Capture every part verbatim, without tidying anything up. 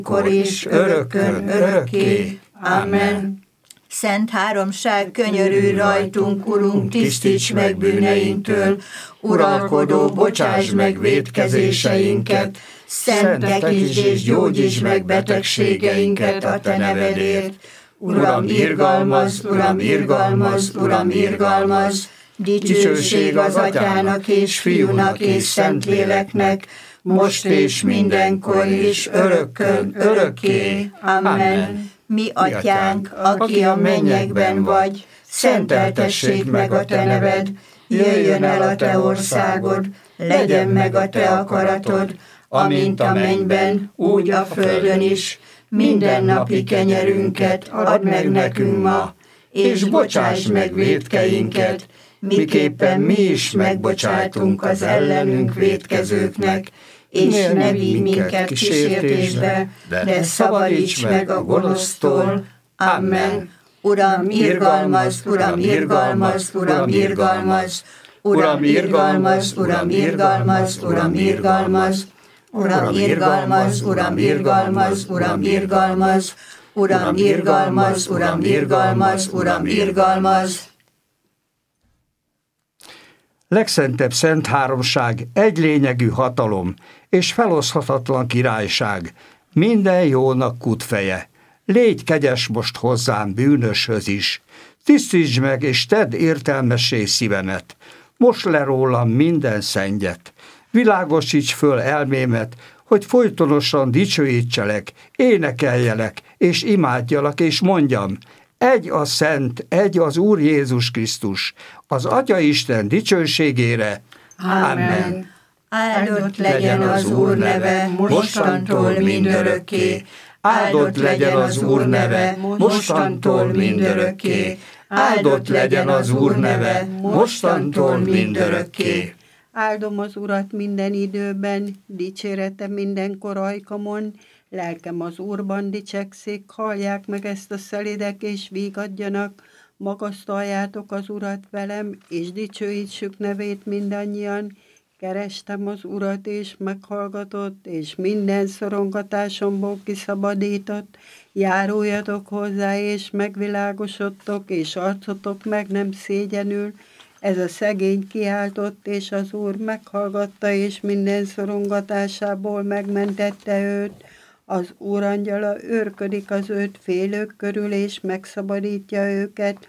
kor és örökkön örökké. Amen. Szent háromság, könyörülj rajtunk, Urunk, tisztíts meg bűneinktől, uralkodó, bocsáss meg vétkezéseinket, szentekítsd és gyógyítsd meg betegségeinket a te nevedért. Uram, irgalmaz, Uram, irgalmaz, Uram, irgalmaz, dicsőség az Atyának és Fiúnak és Szentléleknek, most és mindenkor és örökkön örökké. Amen. Mi Atyánk, aki a mennyekben vagy, szenteltessék meg a te neved, jöjjön el a te országod, legyen meg a te akaratod, amint a mennyben, úgy a földön is. Mindennapi kenyerünket add meg nekünk ma, és bocsáss meg vétkeinket, miképpen mi is megbocsátunk az ellenünk vétkezőknek, és ne vigy minket kísértésbe, de szabadíts meg a gonosztól. Amen. Uram, irgalmaz, Uram, irgalmaz, Uram, irgalmaz, Uram, irgalmaz, Uram, irgalmaz, Uram, irgalmaz, Uram, irgalmaz, Uram, irgalmaz, Uram, irgalmaz, Uram, irgalmaz, Uram, irgalmaz, Uram, irgalmaz. Legszentebb szent háromság, egy lényegű hatalom, és feloszthatatlan királyság, minden jónak kutfeje. Légy kegyes most hozzám, bűnöshöz is. Tisztítsd meg, és tedd értelmessé szívemet. Most le rólam minden szennyet. Világosíts föl elmémet, hogy folytonosan dicsőítselek, énekeljelek, és imádjalak, és mondjam, egy a Szent, egy az Úr Jézus Krisztus, az Atya Isten dicsőségére. Amen. Áldott legyen az Úr neve, mostantól mindörökké. Áldott legyen az Úr neve, mostantól mindörökké. Áldott legyen az Úr neve, mostantól mindörökké. Áldom az Urat minden időben, dicsérete mindenkor ajkamon, lelkem az Úrban dicsekszik, hallják meg ezt a szelidek és vígadjanak, magasztaljátok az Urat velem, és dicsőítsük nevét mindannyian. Kerestem az Urat, és meghallgatott, és minden szorongatásomból kiszabadított. Járuljatok hozzá, és megvilágosodtok, és arcotok meg nem szégyenül. Ez a szegény kiáltott, és az Úr meghallgatta, és minden szorongatásából megmentette őt. Az Úr angyala őrködik az őt félők körül, és megszabadítja őket.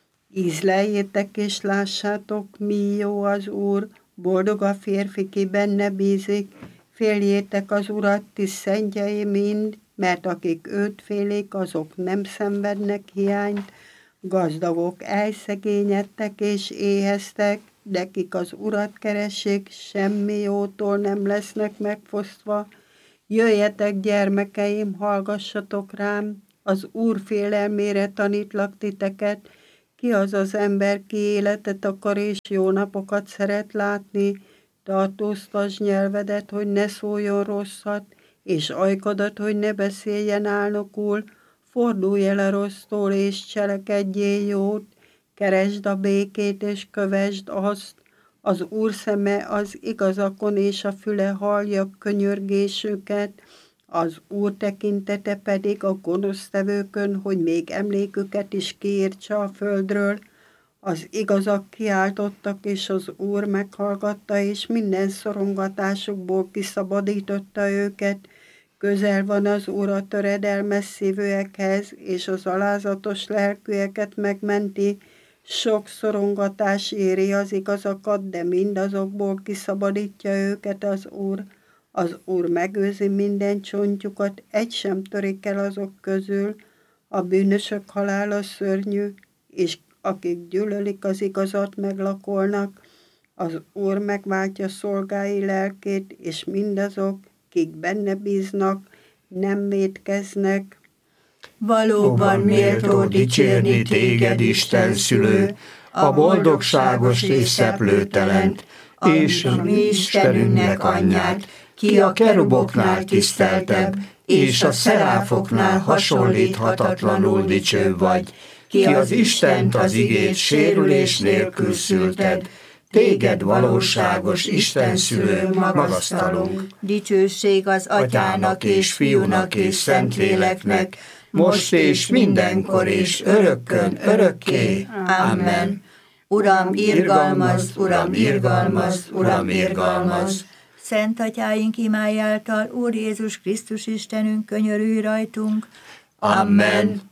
Ízleljétek, és lássátok, mi jó az Úr, boldog a férfi, ki benne bízik. Féljétek az Urat, ti szentjei mind, mert akik őt félik, azok nem szenvednek hiányt. Gazdagok elszegényedtek és éheztek, de kik az Urat keressék, semmi jótól nem lesznek megfosztva. Jöjjetek, gyermekeim, hallgassatok rám, az Úr félelmére tanítlak titeket. Ki az az ember, ki életet akar és jó napokat szeret látni? Tartóztasd nyelvedet, hogy ne szóljon rosszat, és ajkadat, hogy ne beszéljen álnokul. Fordulj el a rossztól, és cselekedjél jót, keresd a békét, és kövesd azt. Az Úr szeme az igazakon, és a füle hallja könyörgésüket. Az Úr tekintete pedig a gonosztevőkön, hogy még emléküket is kiírtsa a földről. Az igazak kiáltottak, és az Úr meghallgatta, és minden szorongatásukból kiszabadította őket. Közel van az Úr a töredelmes szívűekhez, és az alázatos lelkűeket megmenti. Sok szorongatás éri az igazakat, de mindazokból kiszabadítja őket az Úr. Az Úr megőzi minden csontjukat, egy sem törik el azok közül. A bűnösök halála szörnyű, és akik gyűlölik az igazat, meglakolnak. Az Úr megváltja szolgái lelkét, és mindazok, kik benne bíznak, nem vétkeznek. Valóban méltó dicsérni téged, Isten szülő, a boldogságos és szeplőtelent, és a mi Istenünknek anyját, ki a keruboknál tiszteltebb, és a szeráfoknál hasonlíthatatlanul dicső vagy, ki az Istent az igét sérülés nélkül szülted, téged valóságos Isten szülő magasztalunk. Dicsőség az Atyának és Fiúnak és Szentléleknek, most és mindenkor és örökkön örökké. Amen. Uram, Irgalmazd, Uram, irgalmazd, Uram, irgalmazd. Szent Atyáink imája által, Úr Jézus Krisztus Istenünk, könyörülj rajtunk. Amen.